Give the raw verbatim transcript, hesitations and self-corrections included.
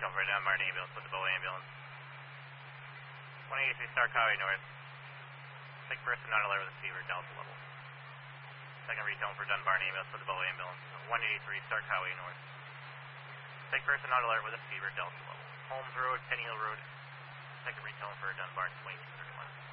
retailing for a Dunbar ambulance with the Bow ambulance. one eighty-three Stark Highway North. Sick person not alert with a fever, Delta level. Second retailing for Dunbar ambulance with the Bow ambulance. one eighty-three Stark Highway North. Sick person not alert with a fever, Delta level. Holmes Road, Penny Hill Road. Second retailing for Dunbar Swing.